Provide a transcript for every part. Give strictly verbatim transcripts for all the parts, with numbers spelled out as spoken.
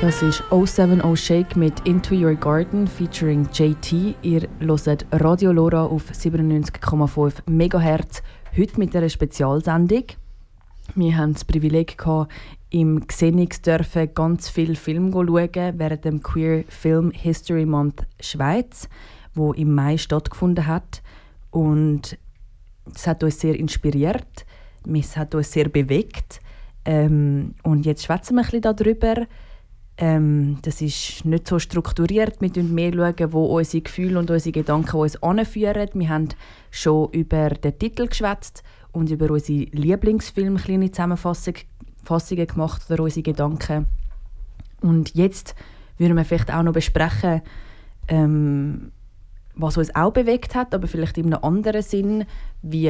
Das ist oh seven oh Shake mit Into Your Garden featuring J T. Ihr hört Radio Lora auf siebenundneunzig Komma fünf Megahertz. Heute mit einer Spezialsendung. Wir hatten das Privileg, im Xenix dürfen ganz viele Filme schauen während dem Queer Film History Month Schweiz, wo im Mai stattgefunden hat. Und es hat uns sehr inspiriert, es hat uns sehr bewegt. Ähm, und jetzt schwätzen wir ein bisschen darüber. Ähm, das ist nicht so strukturiert. Wir schauen mehr, schauen, wo unsere Gefühle und unsere Gedanken uns anführen. Wir haben schon über den Titel geschwätzt und über unsere Lieblingsfilme kleine Zusammenfassungen gemacht oder unsere Gedanken. Und jetzt würden wir vielleicht auch noch besprechen, ähm, was uns auch bewegt hat, aber vielleicht in einem anderen Sinn, wie,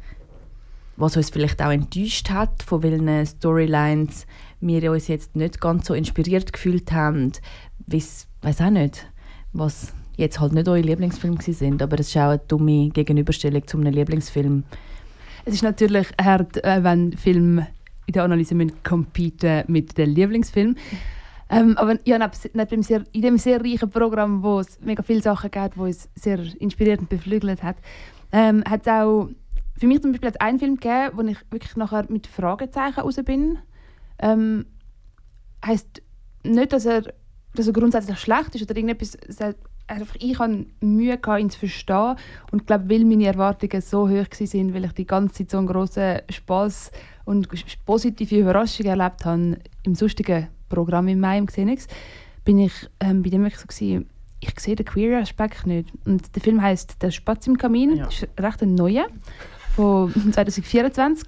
was uns vielleicht auch enttäuscht hat, von welchen Storylines wir uns jetzt nicht ganz so inspiriert gefühlt haben. Ich weiß auch nicht, was jetzt halt nicht eure Lieblingsfilme sind, aber es ist auch eine dumme Gegenüberstellung zu einem Lieblingsfilm. Es ist natürlich hart, wenn Filme in der Analyse müssen competen mit dem Lieblingsfilm. Ähm, aber ja, neben dem sehr, in dem sehr reichen Programm, wo es mega viele Sachen gibt, wo uns sehr inspiriert und beflügelt hat, ähm, hat es auch für mich zum Beispiel einen Film gegeben, wo ich wirklich nachher mit Fragezeichen raus bin. Ähm, heisst nicht, dass er, dass er grundsätzlich schlecht ist oder irgendetwas. Einfach, ich hatte Mühe, ihn zu verstehen. Und ich glaube, weil meine Erwartungen so hoch waren, weil ich die ganze Zeit so einen grossen Spass und positive Überraschungen erlebt habe im sonstigen Programm im Mai im Xenix, bin ich ähm, bei dem wirklich so gewesen, ich sehe den Queer-Aspekt nicht. Und der Film heisst «Der Spatz im Kamin». Ja. Das ist recht ein neuer, von zwanzig vierundzwanzig.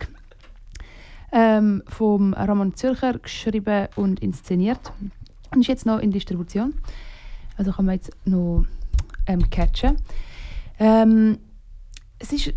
Ähm, vom Ramon Zürcher geschrieben und inszeniert. Und ist jetzt noch in Distribution. Also kann man jetzt noch ähm, catchen. Ähm, es ist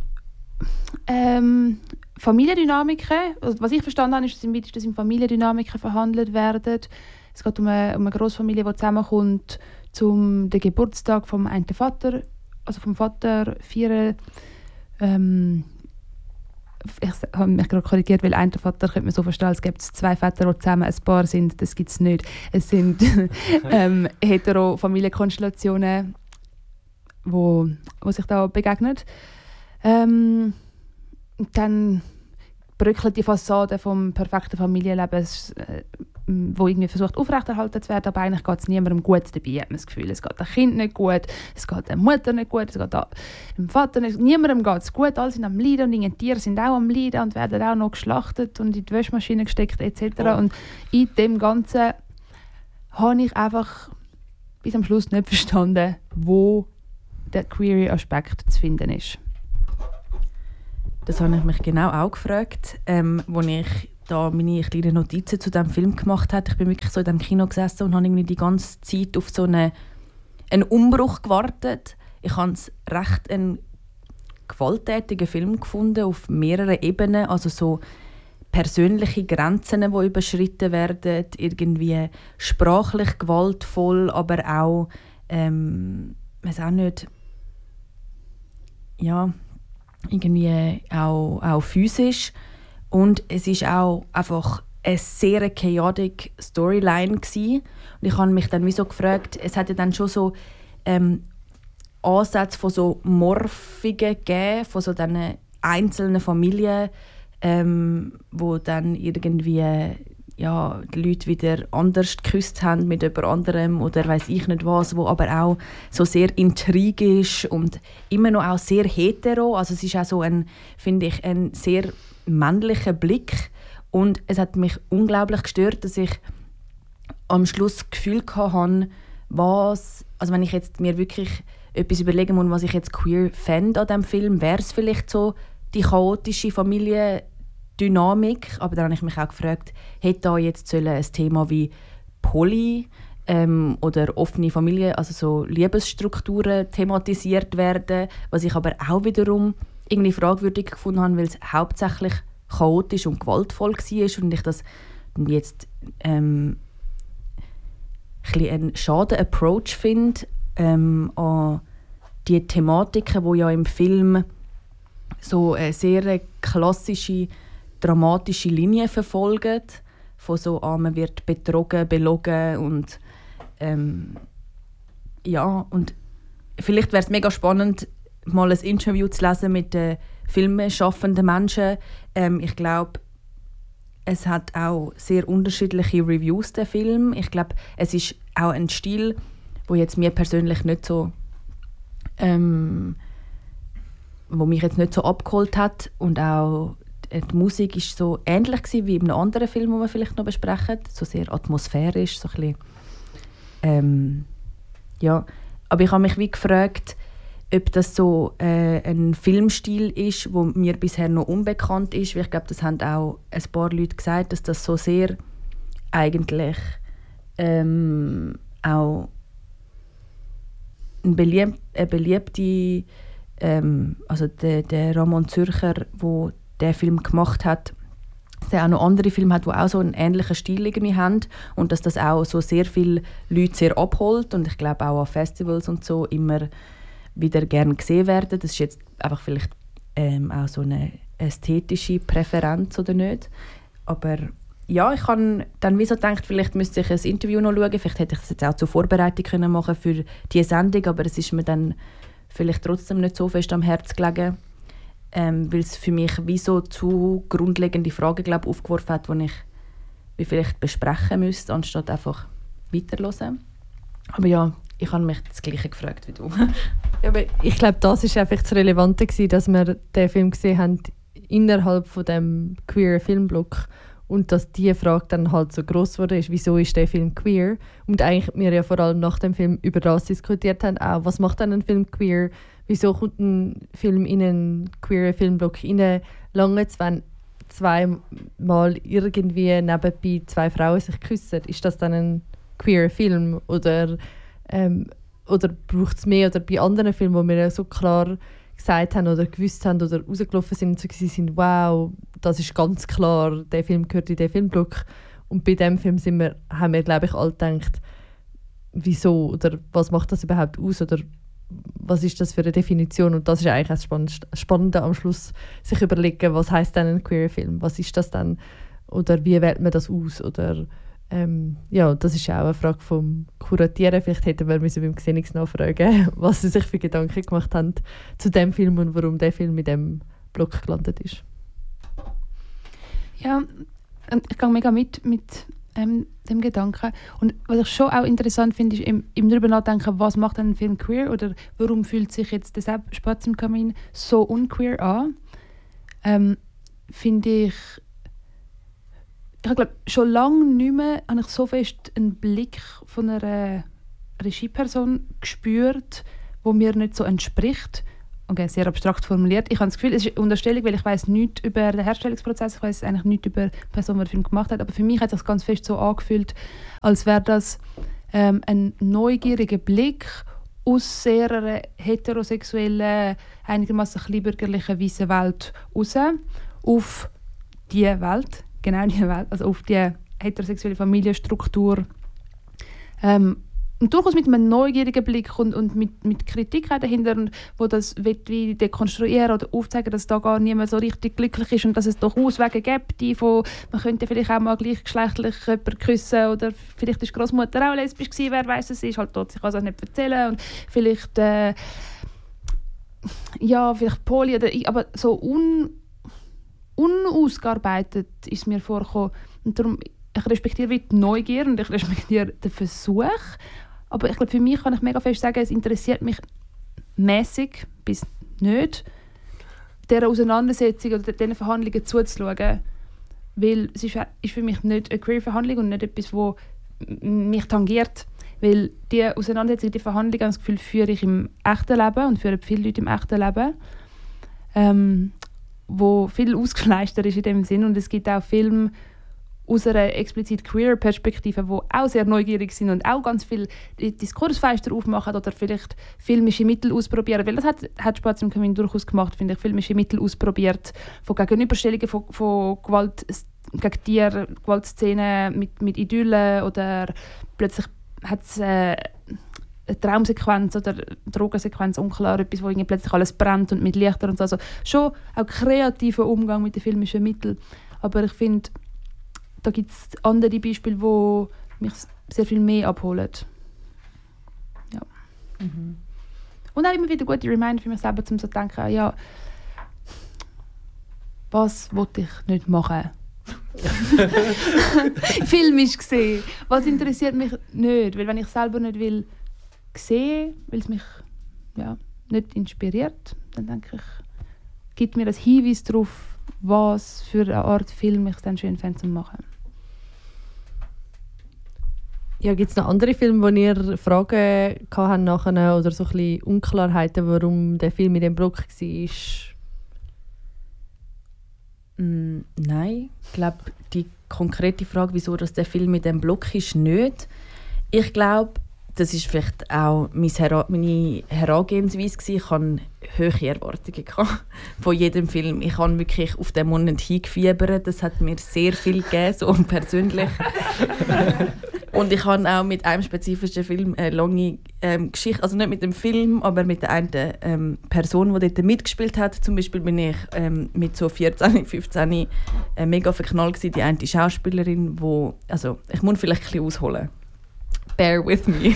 ähm, Familiendynamiken. Also, was ich verstanden habe, ist, dass im weitesten Familiendynamiken verhandelt werden. Es geht um eine, um eine Grossfamilie, die zusammenkommt, zum den Geburtstag vom einen Vater, also vom Vater feiern. Ähm, ich habe mich gerade korrigiert, weil ein Vater könnte man so verstehen, es gibt zwei Väter, die zusammen ein Paar sind. Das gibt es nicht. Es sind ähm, hetero Familienkonstellationen, wo, wo sich da begegnen. Ähm, dann bröckelt die Fassade vom perfekten Familienlebens, äh, wo irgendwie versucht aufrechterhalten zu werden, aber eigentlich geht es niemandem gut dabei, hat man das Gefühl. Es geht dem Kind nicht gut, es geht der Mutter nicht gut, es geht dem Vater nicht gut, niemandem geht es gut, alle sind am Leiden und die Tiere sind auch am Leiden und werden auch noch geschlachtet und in die Wäschmaschine gesteckt et cetera. Oh. Und in dem Ganzen habe ich einfach bis am Schluss nicht verstanden, wo der Queer-Aspekt zu finden ist. Das habe ich mich genau auch gefragt, ähm, als ich da meine kleinen Notizen zu diesem Film gemacht habe. Ich bin wirklich so in diesem Kino gesessen und habe irgendwie die ganze Zeit auf so eine, einen Umbruch gewartet. Ich habe es recht einen gewalttätigen Film gefunden, auf mehreren Ebenen. Also so persönliche Grenzen, die überschritten werden, irgendwie sprachlich gewaltvoll, aber auch, ähm, ich weiß auch nicht, ja, irgendwie auch, auch physisch. Und es war auch einfach eine sehr chaotische Storyline gewesen. Und ich habe mich dann wie so gefragt, es hat ja dann schon so ähm, Ansätze von so Morphungen gegeben, von so diesen einzelnen Familien, ähm, wo dann irgendwie ja, die Leute wieder anders geküsst haben mit jemand anderem oder weiss ich nicht was, wo aber auch so sehr intrigisch und immer noch auch sehr hetero. Also es ist auch so ein, finde ich, ein sehr männlicher Blick. Und es hat mich unglaublich gestört, dass ich am Schluss das Gefühl hatte, was, also wenn ich jetzt mir wirklich etwas überlegen muss, was ich jetzt queer fände an diesem Film, wäre es vielleicht so die chaotische Familiendynamik. Aber dann habe ich mich auch gefragt, hätte da jetzt ein Thema wie Poly ähm, oder offene Familie, also so Liebesstrukturen thematisiert werden, was ich aber auch wiederum irgendwie fragwürdig gefunden habe, weil es hauptsächlich chaotisch und gewaltvoll war und ich das jetzt ähm, ein einen schaden Approach finde ähm, an die Thematiken, die ja im Film so eine sehr klassische, dramatische Linie verfolgen, von so an, man wird betrogen, belogen und ähm, ja, und vielleicht wäre es mega spannend, mal ein Interview zu lesen mit den filmschaffenden Menschen. Ähm, ich glaube, es hat auch sehr unterschiedliche Reviews, der Film. Ich glaube, es ist auch ein Stil, wo jetzt mir persönlich nicht so ähm, wo mich jetzt nicht so abgeholt hat, und auch die Musik ist so ähnlich gewesen wie in einem anderen Film, den wir vielleicht noch besprechen, so sehr atmosphärisch, so ein bisschen, ähm, ja. Aber ich habe mich wie gefragt, ob das so äh, ein Filmstil ist, wo mir bisher noch unbekannt ist, weil ich glaube, das haben auch ein paar Leute gesagt, dass das so sehr eigentlich ähm, auch ein belieb eine beliebte ähm, also der, der Ramon Zürcher, wo der Film gemacht hat, der auch noch andere Filme hat, die auch so einen ähnlichen Stil irgendwie haben, und dass das auch so sehr viele Leute sehr abholt und ich glaube auch an Festivals und so immer wieder gerne gesehen werden. Das ist jetzt einfach vielleicht ähm, auch so eine ästhetische Präferenz oder nicht. Aber ja, ich habe dann wie so gedacht, vielleicht müsste ich ein Interview noch schauen. Vielleicht hätte ich das jetzt auch zur Vorbereitung können machen für diese Sendung, aber es ist mir dann vielleicht trotzdem nicht so fest am Herzen gelegen, ähm, weil es für mich wie so zu grundlegende Fragen, glaube ich, aufgeworfen hat, die ich wie vielleicht besprechen müsste, anstatt einfach weiterzuhören. Aber ja, ich habe mich das Gleiche gefragt wie du. Ja, aber ich glaube, das war einfach das Relevante gewesen, dass wir den Film gesehen haben innerhalb von dem queer Filmblock und dass diese Frage dann halt so gross wurde, ist, wieso ist der Film queer? Und eigentlich wir ja vor allem nach dem Film über das diskutiert haben, auch was macht dann ein Film queer? Wieso kommt ein Film in einen queeren Filmblock rein? Lange wenn zweimal irgendwie nebenbei zwei Frauen sich küssen, ist das dann ein queer Film? Oder ähm, oder braucht es mehr? Oder bei anderen Filmen, wo wir ja so klar gesagt haben oder gewusst haben oder rausgelaufen sind und so sind, wow, das ist ganz klar, der Film gehört in den Filmblock. Und bei diesem Film sind wir, haben wir, glaube ich, alle gedacht, wieso oder was macht das überhaupt aus oder was ist das für eine Definition? Und das ist eigentlich das Spannende, Spannende am Schluss, sich überlegen, was heisst denn ein queer Film? Was ist das dann? Oder wie wählt man das aus? Oder Ähm, ja, das ist auch eine Frage vom Kuratieren. Vielleicht hätten wir müssen beim Xenix nachfragen, was sie sich für Gedanken gemacht haben zu dem Film und warum der Film in dem Block gelandet ist. Ja, ich gehe mega mit mit ähm, dem Gedanken. Und was ich schon auch interessant finde, ist im, im darüber nachdenken, was macht ein Film queer oder warum fühlt sich jetzt der Sepp Spatz im Kamin so unqueer an? Ähm, finde ich Ich glaube, schon lange nicht mehr habe ich so fest einen Blick von einer Regieperson gespürt, wo mir nicht so entspricht. Okay, sehr abstrakt formuliert. Ich habe das Gefühl, es ist eine Unterstellung, weil ich weiß nichts über den Herstellungsprozess, ich weiß eigentlich nichts über die Person, die den Film gemacht hat. Aber für mich hat es sich ganz fest so angefühlt, als wäre das ähm, ein neugieriger Blick aus sehr einer heterosexuellen, einigermaßen kleinbürgerlichen, weißen Welt raus auf diese Welt. Genau diese Welt, also auf die heterosexuelle Familienstruktur. Ähm, und durchaus mit einem neugierigen Blick und, und mit, mit Kritik auch dahinter, und wo das wie dekonstruieren oder aufzeigen, dass da gar niemand so richtig glücklich ist und dass es durchaus Wege gibt, die von, man könnte vielleicht auch mal gleichgeschlechtlich jemanden küssen oder vielleicht ist die Großmutter auch lesbisch gewesen, wer weiß es ist, halt tot, ich kann es auch nicht erzählen, und vielleicht äh, ja, vielleicht Poly, oder, aber so un unausgearbeitet ist mir vorgekommen. Und darum, ich respektiere die Neugier und ich respektiere den Versuch. Aber ich glaube, für mich kann ich mega fest sagen, es interessiert mich mäßig bis nicht, dieser Auseinandersetzung oder diesen Verhandlungen zuzuschauen. Weil es ist, ist für mich nicht eine Queer-Verhandlung und nicht etwas, das mich tangiert. Weil diese Auseinandersetzung, die Verhandlungen, habe ich das Gefühl, führe ich im echten Leben und führen viele Leute im echten Leben. Ähm, wo viel ausgefleischter ist in dem Sinn, und es gibt auch Filme aus einer explizit queer Perspektive, die auch sehr neugierig sind und auch ganz viel Diskursfenster aufmachen oder vielleicht filmische Mittel ausprobieren, weil das hat, hat Spatz im Kamin durchaus gemacht, finde ich, filmische Mittel ausprobiert, von Gegenüberstellungen von, von Gewalt gegen Tiere, Gewaltszenen mit, mit Idyllen, oder plötzlich hat es äh, eine Traumsequenz oder eine Drogensequenz, unklar, etwas, wo irgendwie plötzlich alles brennt und mit Lichtern und so. Also schon auch kreativer Umgang mit den filmischen Mitteln. Aber ich finde, da gibt es andere Beispiele, die mich sehr viel mehr abholen. Ja. Mhm. Und auch immer wieder gute Reminder für mich selber, um so zu denken, ja, was wollte ich nicht machen? Film ist gesehen. Was interessiert mich nicht? Weil wenn ich selber nicht will sehen, weil es mich ja, nicht inspiriert, dann denke ich, gibt mir das Hinweis darauf, was für eine Art Film ich dann schön fände zu machen. Ja, gibt es noch andere Filme, wo ihr Fragen hatten nachher oder so ein bisschen Unklarheiten, warum der Film in dem Block war? Mm, nein, ich glaube, die konkrete Frage, wieso dass der Film in dem Block ist, nicht. Ich glaube, das ist vielleicht auch meine Herangehensweise gewesen. Ich hatte hohe Erwartungen von jedem Film. Ich habe wirklich auf den Moment hingefiebert. Das hat mir sehr viel gegeben, so persönlich. Und ich habe auch mit einem spezifischen Film eine lange ähm, Geschichte, also nicht mit dem Film, aber mit der einen ähm, Person, die dort mitgespielt hat. Zum Beispiel bin ich ähm, mit so vierzehn, fünfzehn äh, mega verknallt gewesen. Die eine Schauspielerin, wo, also ich muss vielleicht ein bisschen ausholen. Bear with me.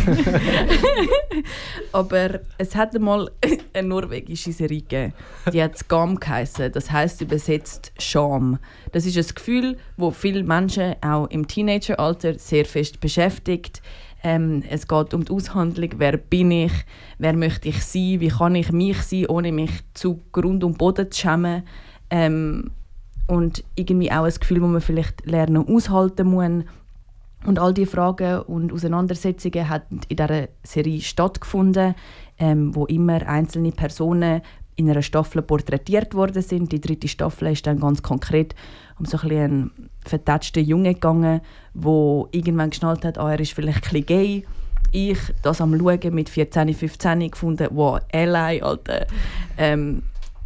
Aber es hat einmal eine norwegische Serie gegeben. Die hat «Skam» geheissen. Das heisst übersetzt «Scham». Das ist ein Gefühl, das viele Menschen auch im Teenageralter sehr fest beschäftigt. Ähm, es geht um die Aushandlung, wer bin ich, wer möchte ich sein, wie kann ich mich sein, ohne mich zu Grund und Boden zu schämen. Ähm, und irgendwie auch ein Gefühl, das man vielleicht lernen aushalten muss. Und all diese Fragen und Auseinandersetzungen haben in dieser Serie stattgefunden, ähm, wo immer einzelne Personen in einer Staffel porträtiert worden sind. Die dritte Staffel ist dann ganz konkret um so ein bisschen einen vertätschten Jungen gegangen, der irgendwann geschnallt hat, ah, er ist vielleicht ein bisschen gay. Ich, das am Schauen mit vierzehn, fünfzehn gefunden, wow, L I, Alter. Ähm,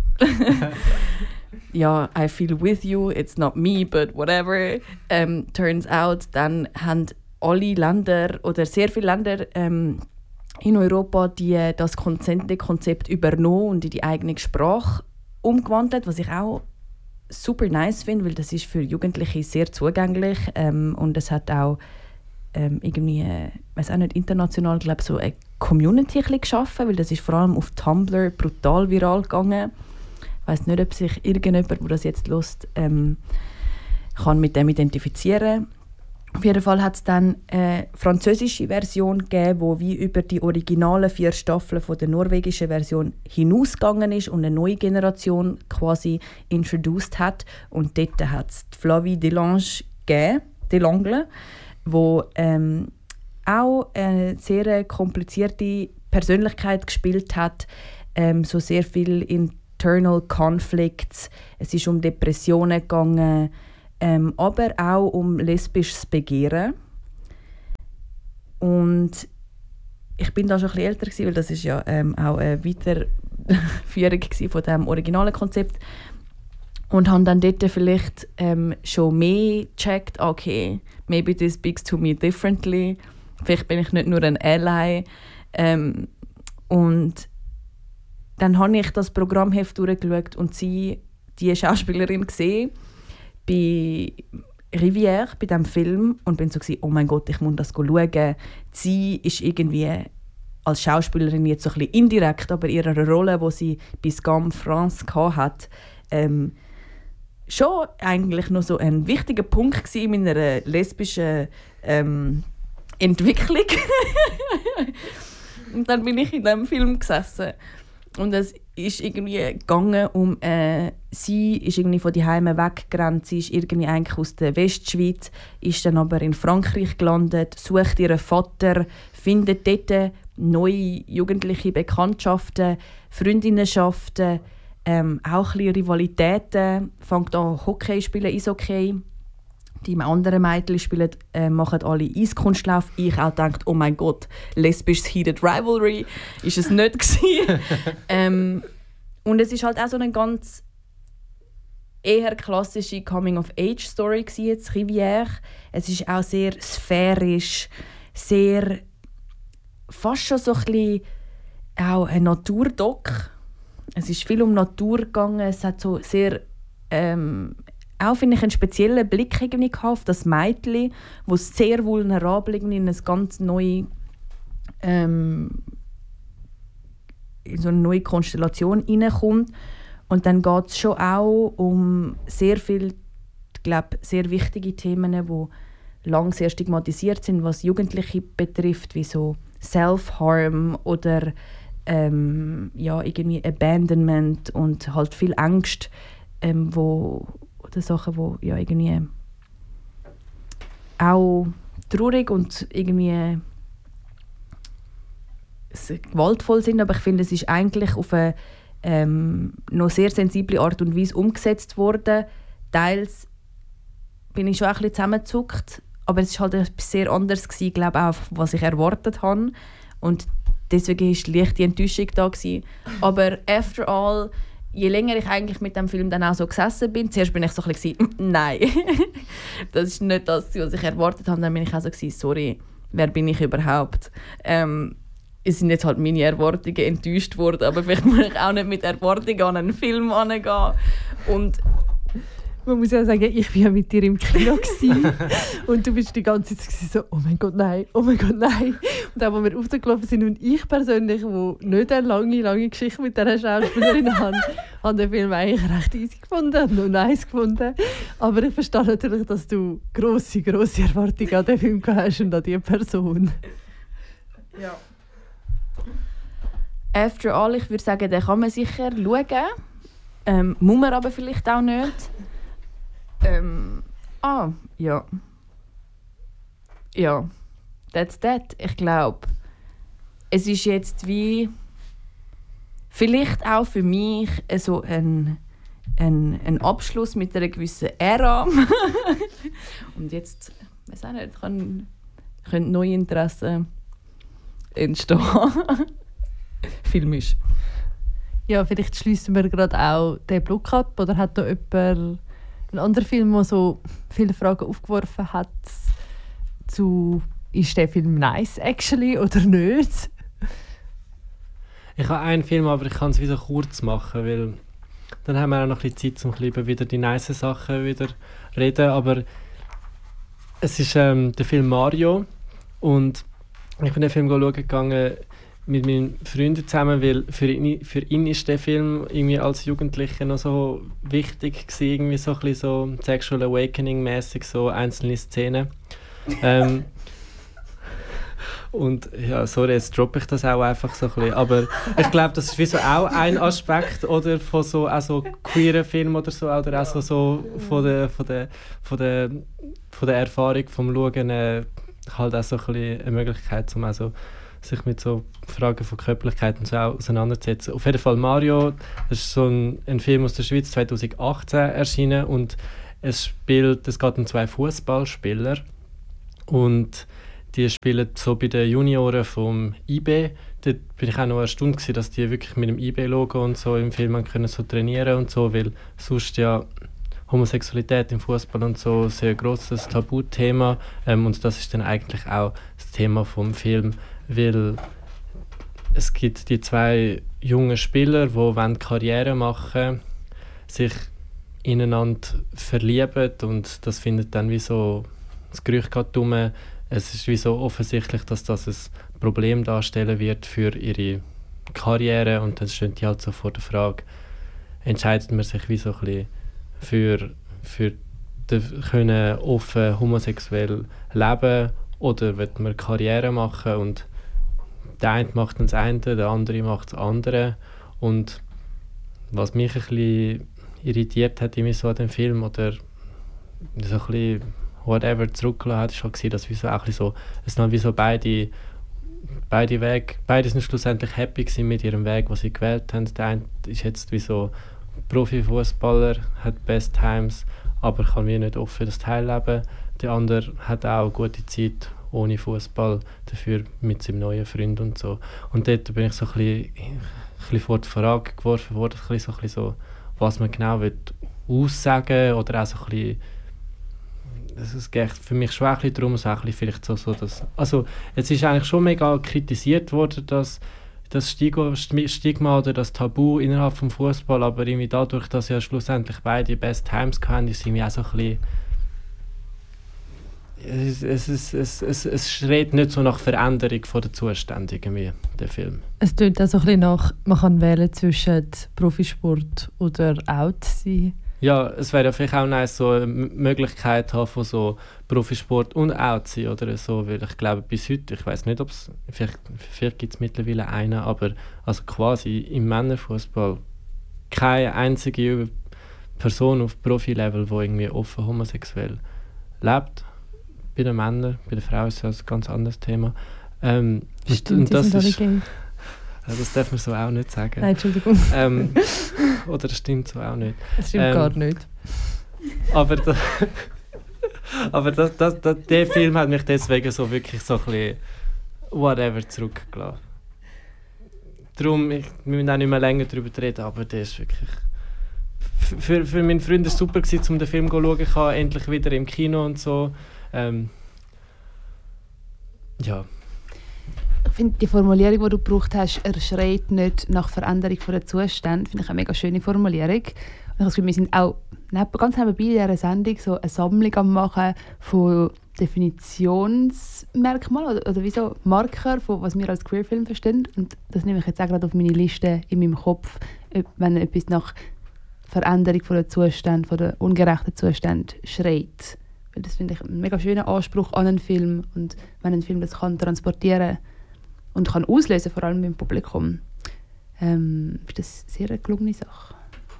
ja, I feel with you, it's not me, but whatever. Ähm, turns out, dann haben alle Länder oder sehr viele Länder ähm, in Europa die, das Consente-Konzept übernommen und in die eigene Sprache umgewandelt, was ich auch super nice finde, weil das ist für Jugendliche sehr zugänglich ähm, und es hat auch ähm, irgendwie, äh, weiß auch nicht, international, glaube so eine Community geschaffen, weil das ist vor allem auf Tumblr brutal viral gegangen. Ich weiss nicht, ob sich irgendjemand, der das jetzt hört, ähm, kann mit dem identifizieren kann. Auf jeden Fall hat es dann eine französische Version gegeben, die wie über die originalen vier Staffeln von der norwegischen Version hinausgegangen ist und eine neue Generation quasi introduced hat. Und dort hat es Flavie Delange gegeben, Delangle, die ähm, auch eine sehr komplizierte Persönlichkeit gespielt hat, ähm, so sehr viel in Internal Conflicts, es ist um Depressionen gegangen, ähm, aber auch um lesbisches Begehren. Und ich bin da schon ein bisschen älter gewesen, weil das ist ja ähm, auch eine Weiterführung von dem originalen Konzept. Und habe dann dort vielleicht ähm, schon mehr gecheckt, okay, maybe this speaks to me differently. Vielleicht bin ich nicht nur ein Ally. Ähm, und dann habe ich das Programmheft durchgeschaut und sie, die Schauspielerin gesehen bei Rivière, bei diesem Film, und bin so gewesen, oh mein Gott, ich muss das schauen. Sie ist irgendwie als Schauspielerin jetzt so ein bisschen indirekt, aber ihre Rolle, die sie bei Skam France hatte, ähm, schon eigentlich noch so ein wichtiger Punkt in meiner lesbischen ähm, Entwicklung. Und dann bin ich in diesem Film gesessen. Und es ist irgendwie gegangen um, äh, sie ist irgendwie von daheim weggerannt, sie ist irgendwie eigentlich aus der Westschweiz, ist dann aber in Frankreich gelandet, sucht ihren Vater, findet dort neue jugendliche Bekanntschaften, Freundinnenschaften, ähm, auch ein bisschen Rivalitäten, fängt an Hockey spielen, Eishockey. Die anderen Mädchen spielen, äh, machen alle Eiskunstlauf. Ich auch dachte, oh mein Gott, lesbisches Heated Rivalry ist es nicht gewesen. ähm, und es ist halt auch so eine ganz eher klassische Coming-of-Age-Story gewesen, jetzt Rivière. Es ist auch sehr sphärisch, sehr fast schon so ein bisschen auch ein Naturdoc. Es ist viel um Natur gegangen. Es hat so sehr ähm, auch, finde ich, einen speziellen Blick irgendwie auf das Mädchen, das sehr vulnerabel irgendwie in eine ganz neue, ähm, in so eine neue Konstellation hineinkommt. Und dann geht es schon auch um sehr viele, ich glaube, sehr wichtige Themen, die lange sehr stigmatisiert sind, was Jugendliche betrifft, wie so Self-Harm oder ähm, ja, irgendwie Abandonment und halt viel Angst, ähm, wo, oder Sachen, die ja, irgendwie auch traurig und irgendwie gewaltvoll sind, aber ich finde, es ist eigentlich auf eine ähm, noch sehr sensible Art und Weise umgesetzt worden. Teils bin ich schon ein bisschen zusammengezuckt, aber es war halt etwas sehr anderes gewesen, glaube auch, was ich erwartet habe. Und deswegen war leicht die Enttäuschung da gewesen. Aber after all, je länger ich eigentlich mit dem Film dann auch so gesessen bin, zuerst bin ich so ein bisschen nein, das ist nicht das, was ich erwartet habe. Dann bin ich auch so gewesen, sorry, wer bin ich überhaupt? Ähm, es sind jetzt halt meine Erwartungen enttäuscht worden, aber vielleicht muss ich auch nicht mit Erwartungen an einen Film herangehen. Und man muss ja sagen, ich war ja mit dir im Kino und du bist die ganze Zeit so, oh mein Gott, nein, oh mein Gott, nein. Und auch, als wir rausgelaufen sind und ich persönlich, wo nicht eine lange, lange Geschichte mit dieser Schauspielerin habe, habe den Film eigentlich recht easy gefunden, habe noch nice gefunden. Aber ich verstehe natürlich, dass du grosse, grosse Erwartungen an den Film hast und an diese Person. Ja. After all, ich würde sagen, den kann man sicher schauen. Ähm, muss man aber vielleicht auch nicht. Ähm, ah, ja. Ja, that's that. Ich glaube, es ist jetzt wie vielleicht auch für mich so ein, ein, ein Abschluss mit einer gewissen Ära. Und jetzt, ich weiß auch nicht, kann, können neue Interessen entstehen. Filmisch. Ja, vielleicht schließen wir gerade auch den Block ab. Oder hat da jemand einen anderen Film, der so viele Fragen aufgeworfen hat, zu «Ist der Film nice, actually, oder nicht?» Ich habe einen Film, aber ich kann es wieder kurz machen, weil dann haben wir auch noch ein bisschen Zeit, um ein bisschen wieder die nice Sachen wieder reden. Aber es ist ähm, der Film «Mario» und ich bin den Film schauen gegangen mit meinen Freunden zusammen, weil für ihn, für ihn ist der Film irgendwie als Jugendlicher noch so wichtig gewesen, irgendwie so ein bisschen so Sexual Awakening-mäßig, so einzelne Szenen. ähm, und ja, sorry, jetzt droppe ich das auch einfach so ein bisschen, aber ich glaube, das ist wie so auch ein Aspekt oder von so, auch so queeren Filmen oder so, oder auch so, so von der, von der, von der, von der Erfahrung vom Schauen äh, halt auch so ein bisschen eine Möglichkeit, um also sich mit so Fragen von Körperlichkeit und so auseinanderzusetzen. Auf jeden Fall Mario, das ist so ein, ein Film aus der Schweiz, zwanzig achtzehn erschienen und es spielt, es geht um zwei Fußballspieler und die spielen so bei den Junioren vom I B. Dort bin ich auch noch erstaunt gewesen, dass die wirklich mit dem I B-Logo und so im Film können so trainieren und so, weil sonst ja Homosexualität im Fußball und so ein sehr grosses Tabuthema ähm, und das ist dann eigentlich auch das Thema vom Film, weil es gibt die zwei jungen Spieler, die wollen Karriere machen, sich ineinander verlieben und das findet dann wie so, das Gerücht geht um, es ist wie so offensichtlich, dass das ein Problem darstellen wird für ihre Karriere und dann stehen die halt so vor der Frage, entscheidet man sich wie so ein bisschen für, für den, können offen homosexuell leben oder wird man Karriere machen und der eine macht das eine, der andere macht das andere und was mich ein bisschen irritiert hat irgendwie so an dem Film oder so ein bisschen whatever zurückgelassen hat, ist halt, dass wir so auch ein bisschen so, es sind halt wie so beide beide Weg, beide sind schlussendlich happy gewesen mit ihrem Weg, was sie gewählt haben. Der eine ist jetzt wie so Profifußballer, hat Best Times, aber kann wie nicht offen das teilleben. Der andere hat auch gute Zeit ohne Fußball, dafür mit seinem neuen Freund und so. Und dort bin ich so ein bisschen, ein bisschen vor die Frage geworfen worden, ein bisschen so, ein bisschen so, was man genau will aussagen oder auch so ein bisschen, es geht für mich schon ein bisschen darum, so ein bisschen vielleicht so, so dass, also es ist eigentlich schon mega kritisiert worden, dass das Stigma, Stigma oder das Tabu innerhalb des Fußball, aber irgendwie dadurch, dass ja schlussendlich beide Best Times hatten, ist irgendwie auch so ein bisschen es, es, es, es, es, es schreit nicht so nach Veränderung von der Zustände irgendwie, der Film. Es klingt auch so ein bisschen nach, man kann wählen zwischen Profisport oder Out sein. Ja, es wäre ja vielleicht auch nice, so eine Möglichkeit haben von so Profisport und Out sein oder so, weil ich glaube bis heute, ich weiß nicht, ob es, vielleicht, vielleicht gibt es mittlerweile einen, aber also quasi im Männerfußball keine einzige Person auf Profilevel, die irgendwie offen homosexuell lebt. Bei den Männern, bei den Frauen ist das ein ganz anderes Thema. Ähm, Stimmt, und, und das die sind ist, alle gay. das darf man so auch nicht sagen. Nein, Entschuldigung. Ähm, oder das stimmt so auch nicht. Das stimmt ähm, gar nicht. Aber, da, aber das, das, das, der Film hat mich deswegen so wirklich so ein bisschen whatever zurückgelassen. Darum, ich, wir müssen auch nicht mehr länger darüber reden, aber der ist wirklich... Für, für meinen Freund war es super, gewesen, um den Film zu schauen. Ich habe endlich wieder im Kino und so. Ähm, ja. Ich finde die Formulierung, die du gebraucht hast, er schreit nicht nach Veränderung der Zustände, finde ich eine mega schöne Formulierung. Und ich habe das Gefühl, wir sind auch neben, ganz nebenbei in dieser Sendung so eine Sammlung am machen von Definitionsmerkmalen oder, oder wie so Marker, von was wir als Queerfilm verstehen. Und das nehme ich jetzt auch gerade auf meine Liste in meinem Kopf, wenn etwas nach Veränderung von der Zustände, von der ungerechten Zustände schreit. Weil das finde ich einen mega schönen Anspruch an einen Film. Und wenn ein Film das kann transportieren und kann auslösen, vor allem beim Publikum, ähm, ist das eine sehr gelungene Sache.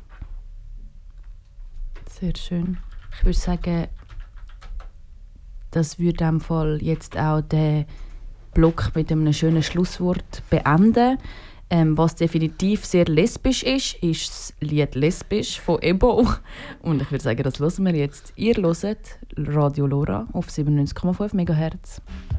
Sehr schön. Ich würde sagen, das würde in dem Fall jetzt auch den Block mit einem schönen Schlusswort beenden. Ähm, was definitiv sehr lesbisch ist, ist das Lied «Lesbisch» von Ebo. Und ich würde sagen, das hören wir jetzt. Ihr hört Radio Lora auf siebenundneunzig Komma fünf Megahertz.